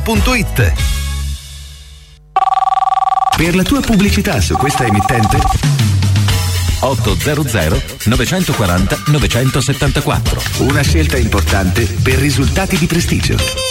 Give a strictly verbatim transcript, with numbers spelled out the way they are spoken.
punto it. Per la tua pubblicità su questa emittente ottocento novecentoquaranta novecentosettantaquattro. una scelta importante per risultati di prestigio.